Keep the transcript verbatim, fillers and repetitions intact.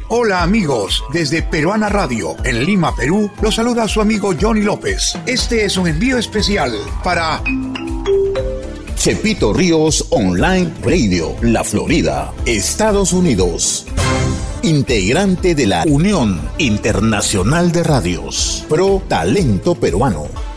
Hola amigos, desde Peruana Radio, en Lima, Perú, los saluda su amigo Johnny López. Este es un envío especial para Chepito Ríos Online Radio, La Florida, Estados Unidos. Integrante de la Unión Internacional de Radios, Pro Talento Peruano.